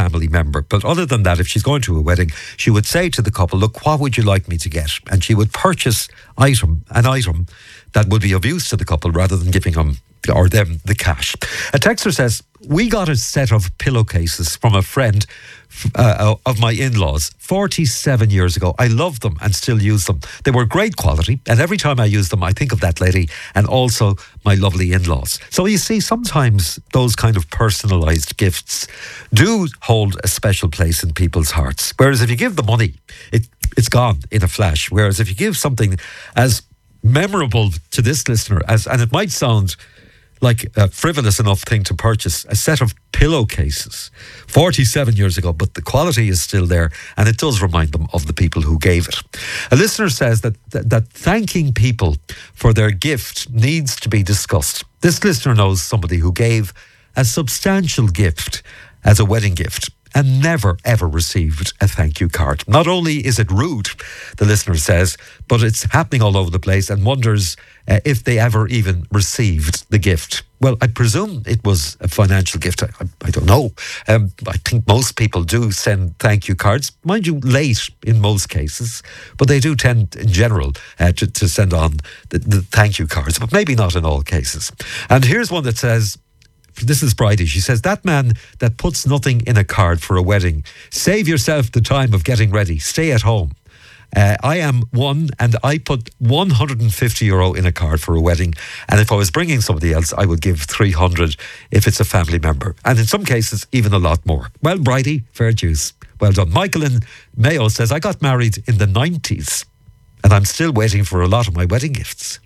family member. But other than that, if she's going to a wedding, she would say to the couple, look, what would you like me to get? And she would purchase an item that would be of use to the couple rather than giving them the cash. A texter says, we got a set of pillowcases from a friend of my in-laws 47 years ago. I love them and still use them. They were great quality, and every time I use them I think of that lady and also my lovely in-laws. So you see, sometimes those kind of personalised gifts do hold a special place in people's hearts. Whereas if you give the money, it's gone in a flash. Whereas if you give something as memorable to this listener and it might sound like a frivolous enough thing to purchase, a set of pillowcases 47 years ago, but the quality is still there and it does remind them of the people who gave it. A listener says that thanking people for their gift needs to be discussed. This listener knows somebody who gave a substantial gift as a wedding gift and never ever received a thank you card. Not only is it rude, the listener says, but it's happening all over the place, and wonders if they ever even received the gift. Well, I presume it was a financial gift. I don't know. I think most people do send thank you cards, mind you, late in most cases, but they do tend in general to send on the thank you cards, but maybe not in all cases. And here's one that says, this is Bridie. She says, that man that puts nothing in a card for a wedding, save yourself the time of getting ready. Stay at home. I am one, and I put €150 in a card for a wedding. And if I was bringing somebody else, I would give 300 if it's a family member. And in some cases, even a lot more. Well, Bridie, fair dues. Well done. Michael in Mayo says, I got married in the 90s and I'm still waiting for a lot of my wedding gifts.